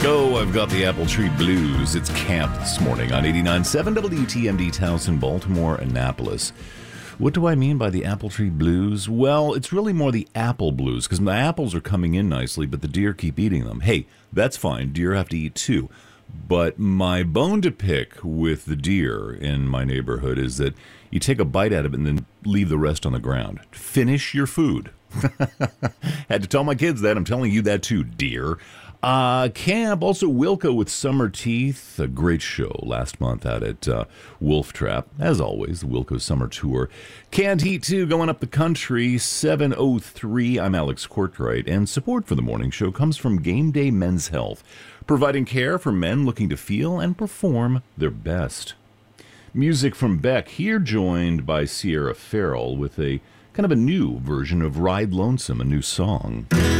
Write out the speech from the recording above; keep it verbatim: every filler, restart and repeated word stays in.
go. I've got the Apple Tree Blues. It's camp this morning on eighty-nine point seven W T M D Towson, Baltimore, Annapolis. What do I mean by the Apple Tree Blues? Well, it's really more the apple blues, because my apples are coming in nicely, but the deer keep eating them. Hey, that's fine. Deer have to eat too. But my bone to pick with the deer in my neighborhood is that you take a bite out of it and then leave the rest on the ground. Finish your food. Had to tell my kids that. I'm telling you that too, dear. Uh, camp, also Wilco with Summer Teeth, a great show last month out at uh, Wolf Trap. As always, the Wilco Summer Tour. Canned Heat two going up the country, seven oh three. I'm Alex Courtright, and support for the morning show comes from Game Day Men's Health, providing care for men looking to feel and perform their best. Music from Beck, here joined by Sierra Farrell with a kind of a new version of Ride Lonesome, a new song.